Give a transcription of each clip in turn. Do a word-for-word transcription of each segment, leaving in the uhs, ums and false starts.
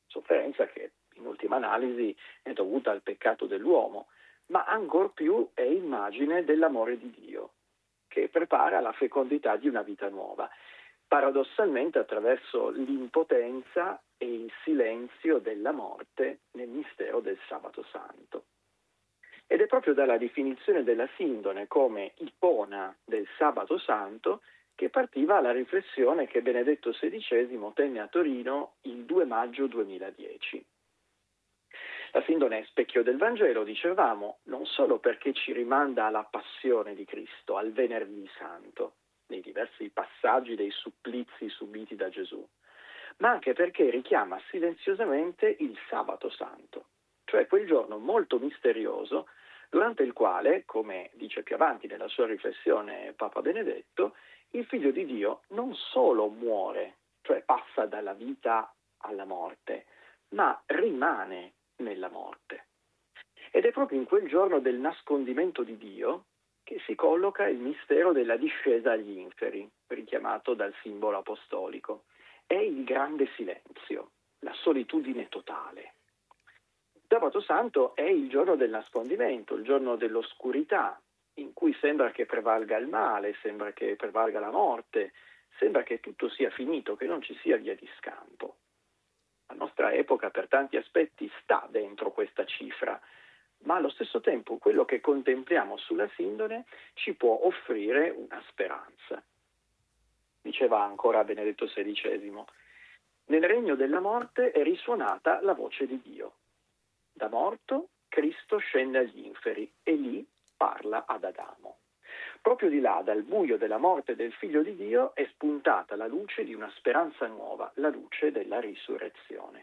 sofferenza che in ultima analisi è dovuta al peccato dell'uomo, ma ancor più è immagine dell'amore di Dio, che prepara la fecondità di una vita nuova, paradossalmente attraverso l'impotenza e il silenzio della morte nel mistero del Sabato Santo. Ed è proprio dalla definizione della sindone come icona del Sabato Santo che partiva la riflessione che Benedetto sedicesimo tenne a Torino il due maggio duemiladieci. La sindone è specchio del Vangelo, dicevamo, non solo perché ci rimanda alla passione di Cristo, al Venerdì Santo, nei diversi passaggi dei supplizi subiti da Gesù, ma anche perché richiama silenziosamente il Sabato Santo, cioè quel giorno molto misterioso durante il quale, come dice più avanti nella sua riflessione Papa Benedetto, il Figlio di Dio non solo muore, cioè passa dalla vita alla morte, ma rimane nella morte. Ed è proprio in quel giorno del nascondimento di Dio che si colloca il mistero della discesa agli inferi, richiamato dal simbolo apostolico. È il grande silenzio, la solitudine totale. Sabato Santo è il giorno del nascondimento, il giorno dell'oscurità, in cui sembra che prevalga il male, sembra che prevalga la morte, sembra che tutto sia finito, che non ci sia via di scampo. La nostra epoca per tanti aspetti sta dentro questa cifra, ma allo stesso tempo quello che contempliamo sulla sindone ci può offrire una speranza. Diceva ancora Benedetto sedicesimo, nel regno della morte è risuonata la voce di Dio. Da morto Cristo scende agli inferi e lì parla ad Adamo. Proprio di là, dal buio della morte del Figlio di Dio, è spuntata la luce di una speranza nuova, la luce della risurrezione.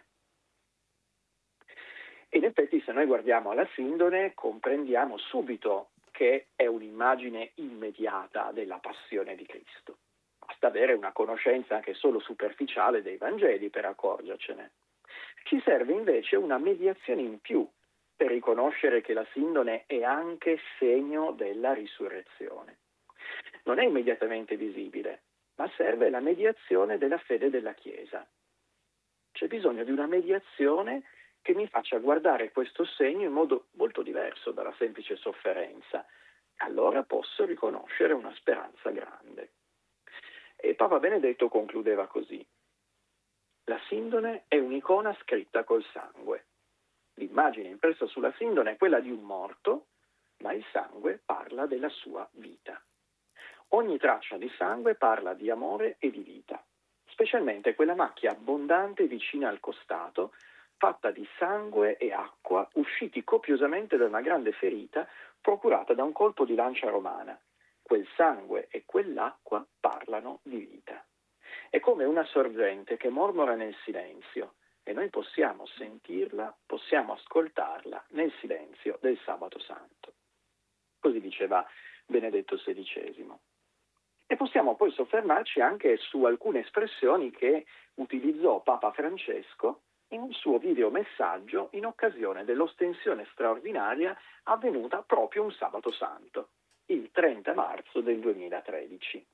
E in effetti, se noi guardiamo alla sindone, comprendiamo subito che è un'immagine immediata della passione di Cristo. Basta avere una conoscenza anche solo superficiale dei Vangeli per accorgercene. Ci serve invece una mediazione in più per riconoscere che la sindone è anche segno della risurrezione. Non è immediatamente visibile, ma serve la mediazione della fede della Chiesa. C'è bisogno di una mediazione che mi faccia guardare questo segno in modo molto diverso dalla semplice sofferenza. Allora posso riconoscere una speranza grande. E Papa Benedetto concludeva così. La sindone è un'icona scritta col sangue. L'immagine impressa sulla sindone è quella di un morto, ma il sangue parla della sua vita. Ogni traccia di sangue parla di amore e di vita, specialmente quella macchia abbondante vicina al costato, fatta di sangue e acqua usciti copiosamente da una grande ferita procurata da un colpo di lancia romana. Quel sangue e quell'acqua parlano di vita. È come una sorgente che mormora nel silenzio e noi possiamo sentirla, possiamo ascoltarla nel silenzio del Sabato Santo. Così diceva Benedetto sedicesimo. E possiamo poi soffermarci anche su alcune espressioni che utilizzò Papa Francesco in un suo videomessaggio in occasione dell'ostensione straordinaria avvenuta proprio un Sabato Santo, il trenta marzo del duemilatredici.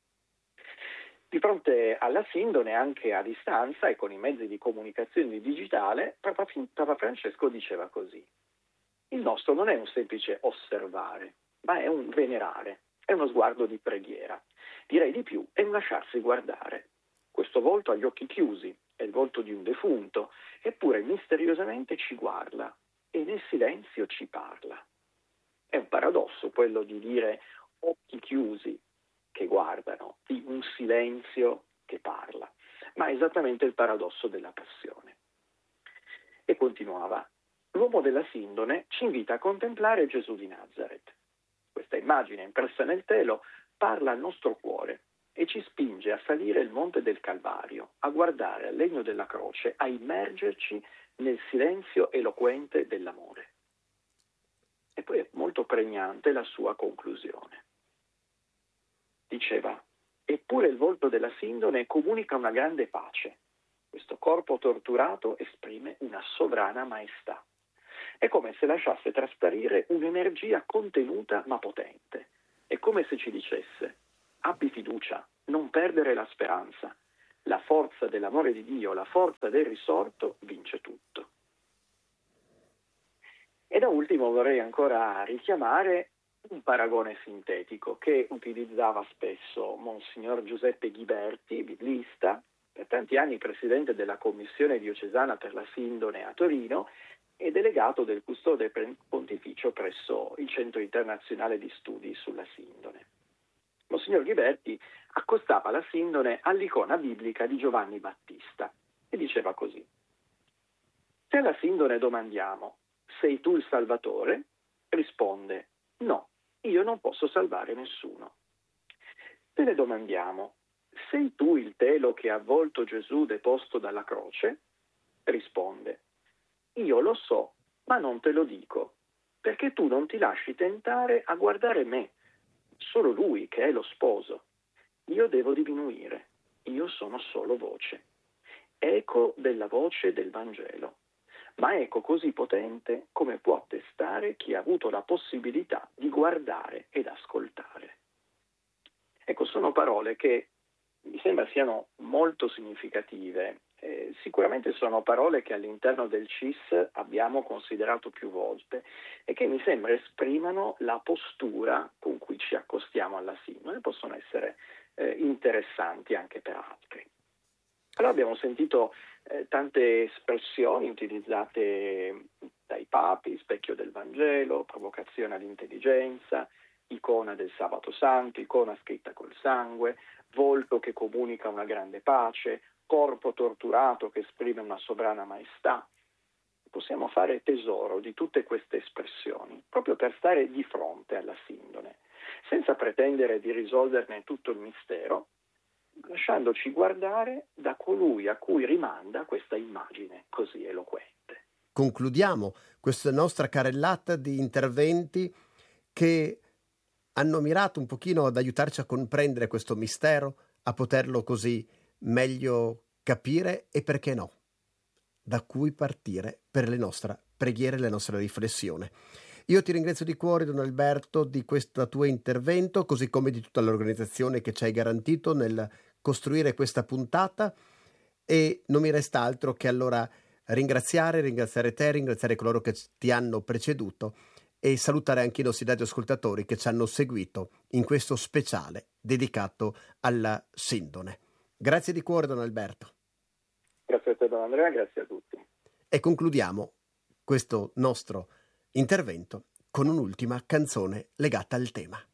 Di fronte alla sindone, anche a distanza e con i mezzi di comunicazione digitale, Papa, Papa Francesco diceva così. Il nostro non è un semplice osservare, ma è un venerare, è uno sguardo di preghiera. Direi di più, è un lasciarsi guardare. Questo volto ha gli occhi chiusi, è il volto di un defunto, eppure misteriosamente ci guarda e nel silenzio ci parla. È un paradosso quello di dire occhi chiusi che guardano, di un silenzio che parla, ma è esattamente il paradosso della passione. E continuava, l'uomo della sindone ci invita a contemplare Gesù di Nazareth. Questa immagine impressa nel telo parla al nostro cuore e ci spinge a salire il monte del Calvario, a guardare al legno della croce, a immergerci nel silenzio eloquente dell'amore. E poi è molto pregnante la sua conclusione. Diceva, eppure il volto della sindone comunica una grande pace. Questo corpo torturato esprime una sovrana maestà. È come se lasciasse trasparire un'energia contenuta ma potente. È come se ci dicesse, abbi fiducia, non perdere la speranza. la forza dell'amore di Dio, la forza del risorto vince tutto. E da ultimo vorrei ancora richiamare un paragone sintetico che utilizzava spesso Monsignor Giuseppe Ghiberti, biblista, per tanti anni presidente della Commissione diocesana per la Sindone a Torino e delegato del custode pontificio presso il Centro Internazionale di Studi sulla Sindone. Monsignor Ghiberti accostava la Sindone all'icona biblica di Giovanni Battista e diceva così: se alla Sindone domandiamo sei tu il Salvatore, risponde no, io non posso salvare nessuno. Se le domandiamo sei tu il telo che ha avvolto Gesù deposto dalla croce, risponde io lo so, ma non te lo dico, perché tu non ti lasci tentare a guardare me, solo lui che è lo sposo. Io devo diminuire, io sono solo voce, eco della voce del Vangelo, ma eco così potente come può attestare chi ha avuto la possibilità di guardare ed ascoltare. Ecco, sono parole che mi sembra siano molto significative. Eh, sicuramente sono parole che all'interno del C I S abbiamo considerato più volte e che mi sembra esprimano la postura con cui ci accostiamo alla Sindone, possono essere eh, interessanti anche per altri. Allora abbiamo sentito eh, tante espressioni utilizzate dai papi: specchio del Vangelo, provocazione all'intelligenza, icona del Sabato Santo, icona scritta col sangue, volto che comunica una grande pace, corpo torturato che esprime una sovrana maestà. Possiamo fare tesoro di tutte queste espressioni proprio per stare di fronte alla Sindone, senza pretendere di risolverne tutto il mistero, lasciandoci guardare da colui a cui rimanda questa immagine così eloquente. Concludiamo questa nostra carrellata di interventi che hanno mirato un pochino ad aiutarci a comprendere questo mistero, a poterlo così meglio capire e, perché no, da cui partire per le nostre preghiere e la nostra riflessione. Io ti ringrazio di cuore, Don Alberto, di questo tuo intervento, così come di tutta l'organizzazione che ci hai garantito nel costruire questa puntata, e non mi resta altro che allora ringraziare, ringraziare te, ringraziare coloro che ti hanno preceduto e salutare anche i nostri radioascoltatori che ci hanno seguito in questo speciale dedicato alla Sindone. Grazie di cuore, Don Alberto. Grazie a te, Don Andrea, grazie a tutti. E concludiamo questo nostro intervento con un'ultima canzone legata al tema.